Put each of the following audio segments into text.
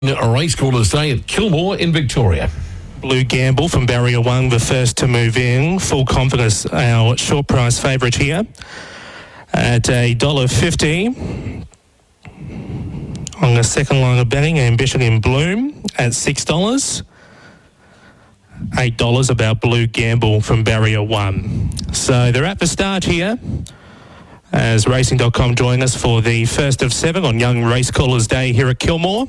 A race callers day at Kilmore in Victoria. Blue Gamble from Barrier 1, the first to move in. Full confidence, our short price favourite here at $1.50. On the second line of betting, Ambition in Bloom at $6. $8 about Blue Gamble from Barrier 1. So they're at the start here as Racing.com join us for the first of 7 on Young Race Callers Day here at Kilmore.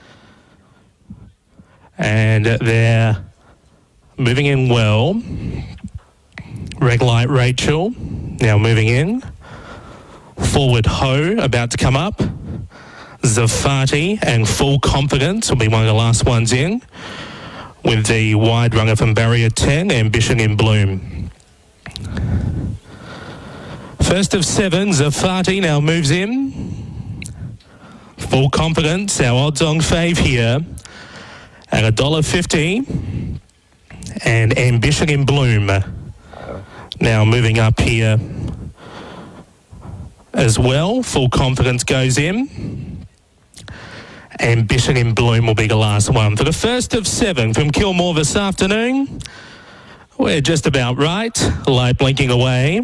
And they're moving in well. Red Light Rachel now moving in. Forward Ho about to come up. Zafati and Full Confidence will be one of the last ones in, with the wide runner from Barrier 10, Ambition in Bloom. First of 7, Zafati now moves in. Full Confidence, our odds-on fave here, at $1.50, and Ambition in Bloom now moving up here as well. Full Confidence goes in. Ambition in Bloom will be the last one. For the first of 7 from Kilmore this afternoon, we're just about right. Light blinking away.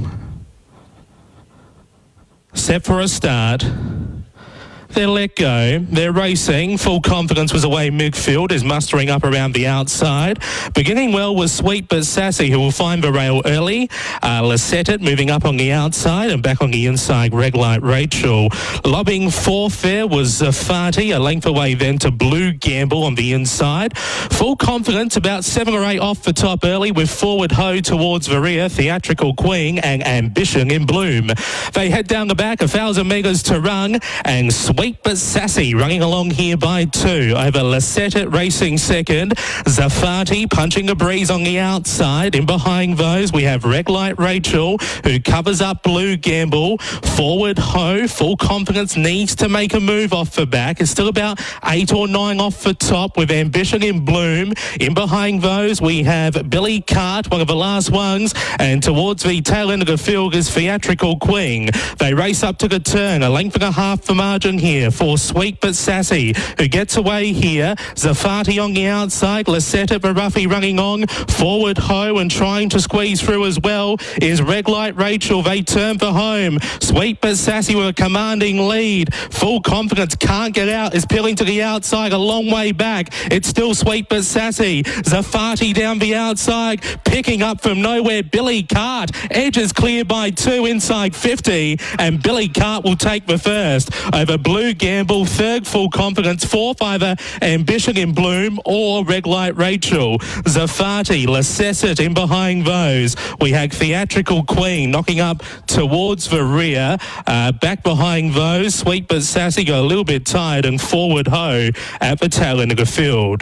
Set for a start. They're let go. They're racing. Full Confidence was away midfield, is mustering up around the outside. Beginning well was Sweet But Sassy, who will find the rail early. Lissettet moving up on the outside, and back on the inside, Red Light Rachel. Lobbying for fair was Zafati, a length away then to Blue Gamble on the inside. Full Confidence about 7 or 8 off the top early, with Forward Ho towards the rear, Theatrical Queen and Ambition in Bloom. They head down the back, 1,000 metres to run, and Sweet But Sassy running along here by 2 over Lissettet racing second. Zafati punching the breeze on the outside. In behind those we have Red Light Rachel, who covers up Blue Gamble. Forward Ho, Full Confidence needs to make a move off the back. It's still about 8 or 9 off the top, with Ambition in Bloom. In behind those we have Billy Cart, one of the last ones, and towards the tail end of the field is Theatrical Queen. They race up to the turn, a length and a half the margin here for Sweet But Sassy, who gets away here. Zafati on the outside, Lissettet Baruffi running on. Forward Ho, and trying to squeeze through as well is Red Light Rachel. They turn for home. Sweet But Sassy with a commanding lead. Full Confidence can't get out, is peeling to the outside a long way back. It's still Sweet But Sassy. Zafati down the outside, picking up from nowhere Billy Cart. Edge is clear by 2 inside 50, and Billy Cart will take the first over Blue Gamble. Third, Full Confidence. Fourth, either Ambition in Bloom or Red Light Rachel. Zafati, Lissettet in behind those. We have Theatrical Queen knocking up towards the rear. Back behind those, Sweet But Sassy got a little bit tired, and Forward Ho at the tail end of the field.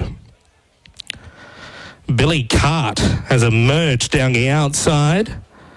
Billy Cart has emerged down the outside.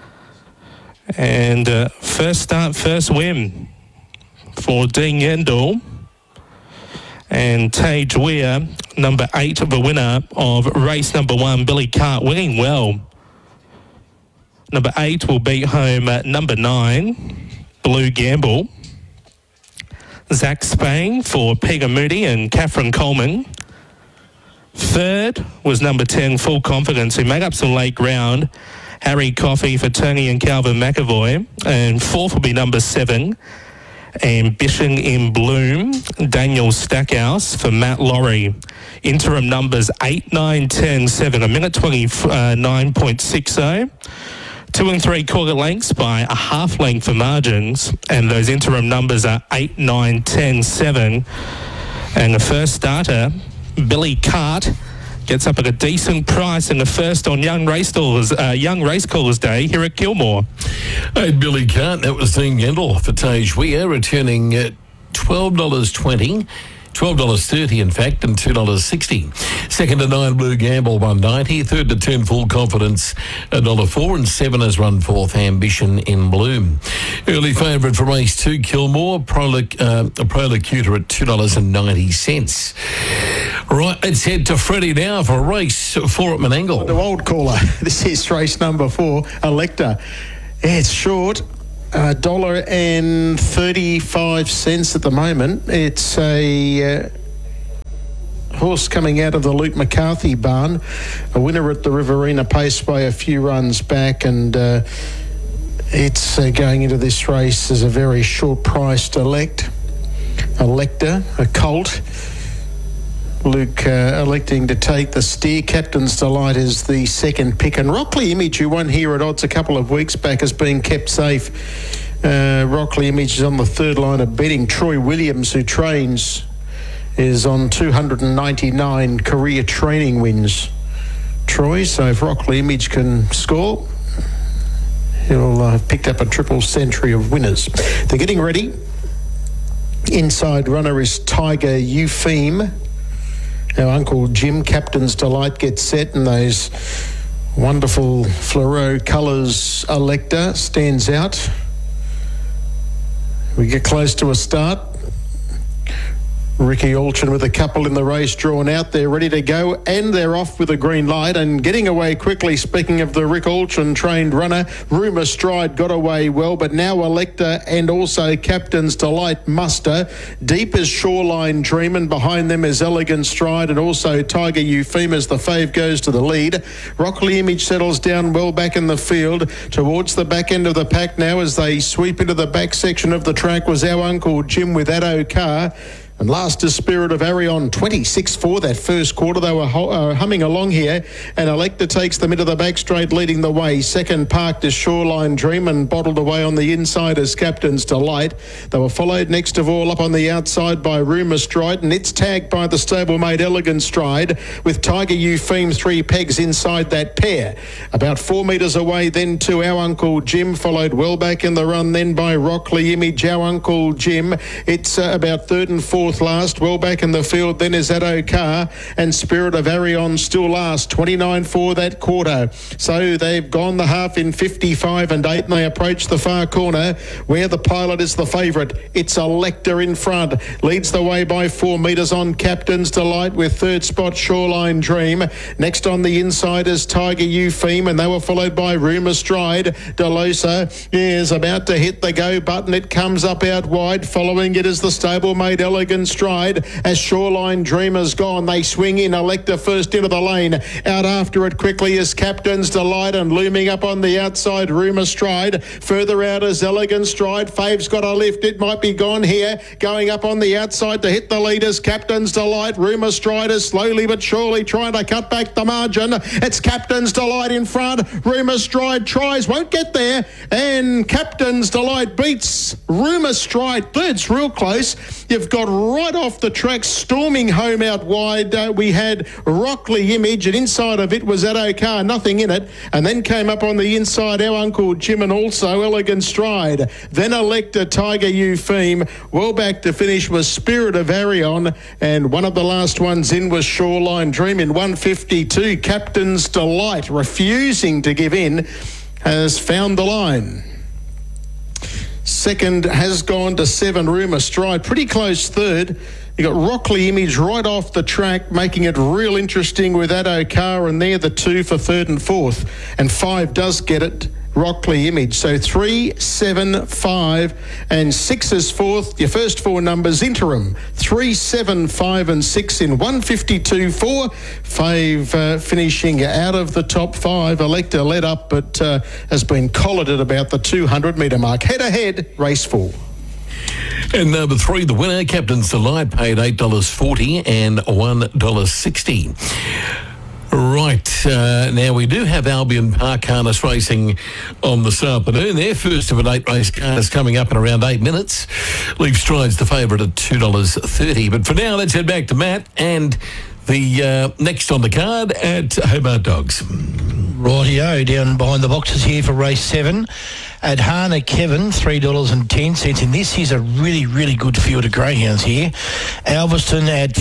And first start, first win for Dean Yendall. And Tage Weir, number 8, the winner of race number 1. Billy Cart winning well. Number 8 will beat home number 9, Blue Gamble. Zach Spain for Pega Moody and Catherine Coleman. Third was number 10, Full Confidence, who made up some late ground. Harry Coffey for Tony and Calvin McAvoy. And fourth will be number 7, Ambition in Bloom, Daniel Stackhouse for Matt Laurie. Interim numbers 8, 9, 10, 7, a minute 29.60. 2 3/4 lengths by a half length for margins, and those interim numbers are 8, 9, 10, 7. And the first starter, Billy Cart, gets up at a decent price in the first on Young Race Callers Day here at Kilmore. Hey, Billy Cart, that was Dean Yendall for Tage Weir, returning $12.20. $12.30 in fact, and $2.60. Second to 9, Blue Gamble, $1.90. Third to 10, Full Confidence, $1.04, and 7 has run fourth, Ambition in Bloom. Early favourite for race 2, Kilmore, Prolocutor at $2.90. Right, let's head to Freddie now for race 4 at Menangle. The old caller. This is race number 4, Elector. It's short. $1.35 at the moment. It's a horse coming out of the Luke McCarthy barn, a winner at the Riverina Paceway a few runs back, and it's going into this race as a very short-priced Elector, a colt. Luke electing to take the steer. Captain's Delight is the second pick, and Rockley Image, who won here at odds a couple of weeks back, has been kept safe. Rockley Image is on the third line of betting. Troy Williams, who trains, is on 299 career training wins. Troy, so if Rockley Image can score, he'll have picked up a triple century of winners. They're getting ready. Inside runner is Tiger Eupheme. Our Uncle Jim, Captain's Delight, gets set, and those wonderful fluoro colours. Elector stands out. We get close to a start. Ricky Alchin with a couple in the race drawn out. They're ready to go, and they're off with a green light and getting away quickly. Speaking of the Rick Alchin trained runner, Rumour Stride got away well, but now Elector and also Captain's Delight muster. Deep as Shoreline Dream, and behind them is Elegant Stride and also Tiger Eupheme as the fave goes to the lead. Rockley Image settles down well back in the field. Towards the back end of the pack now as they sweep into the back section of the track was our Uncle Jim with Addo Carr. And last is Spirit of Arion, 26-4 that first quarter. They were humming along here, and Elector takes them into the back straight, leading the way. Second parked is Shoreline Dream, and bottled away on the inside as Captain's Delight. They were followed next of all up on the outside by Rumour Stride, and it's tagged by the stablemate Elegant Stride, with Tiger Eupheme 3 pegs inside that pair. About 4 metres away then to our Uncle Jim, followed well back in the run then by Rockley Image, our Uncle Jim. It's about third and fourth last. Well back in the field then is Addo Carr, and Spirit of Arion still last, 29-4 that quarter. So they've gone the half in 55 and 8, and they approach the far corner where the pilot is the favourite. It's Elector in front, leads the way by 4 metres on Captain's Delight, with third spot Shoreline Dream. Next on the inside is Tiger Eupheme, and they were followed by Rumour Stride. Delosa is about to hit the go button. It comes up out wide. Following it is the stablemate Elegant Stride. As Shoreline Dream has gone, they swing in. Elector first into the lane. Out after it quickly is Captain's Delight, and looming up on the outside Rumour Stride. Further out is Elegant Stride. Fave's got a lift. It might be gone here. Going up on the outside to hit the leaders, Captain's Delight. Rumour Stride is slowly but surely trying to cut back the margin. It's Captain's Delight in front. Rumour Stride tries, won't get there, and Captain's Delight beats Rumour Stride. Third's real close. You've got right off the track, storming home out wide. We had Rockley Image, and inside of it was Addo Carr, nothing in it. And then came up on the inside our Uncle Jim, and also Elegant Stride. Then Elector, Tiger Eupheme. Well back to finish was Spirit of Arion, and one of the last ones in was Shoreline Dream in 152. Captain's Delight, refusing to give in, has found the line. Second has gone to 7, Rumour Stride. Pretty close third. You got Rockley Image right off the track, making it real interesting with Addo Carr, and they're the 2 for third and fourth. And 5 does get it, Rockley Image. So 3, 7, 5 and 6 is fourth. Your first 4 numbers interim 3, 7, 5 and 6 in 152.4. Fave finishing out of the top 5. Elector led up, but has been collared at about the 200 metre mark. Head ahead, race 4. And number 3, the winner, Captain's Delight, paid $8.40 and $1.60. Right, now we do have Albion Park Harness Racing on this afternoon. Their first of an 8-race card is coming up in around 8 minutes. Leaf Stride's the favourite at $2.30. But for now, let's head back to Matt and the next on the card at Hobart Dogs. Rightio, down behind the boxes here for race 7. At Hana Kevin, $3.10. And this is a really, really good field of greyhounds here. Alveston at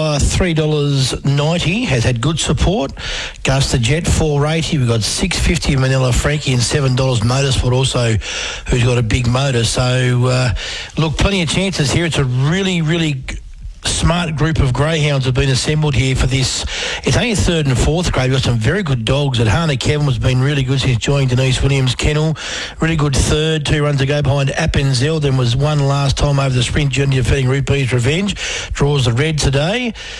$3.90 has had good support. Gus the Jet, $4.80. We've got $6.50 Manila Frankie and $7 Motorsport also, who's got a big motor. So, look, plenty of chances here. It's a really, really smart group of greyhounds have been assembled here for this. It's only third and fourth grade. We've got some very good dogs. At Hana Kevin has been really good since joining Denise Williams' kennel. Really good third, 2 runs to go behind Appenzell. Then was one last time over the sprint journey defeating Rupee's Revenge. Draws the red today.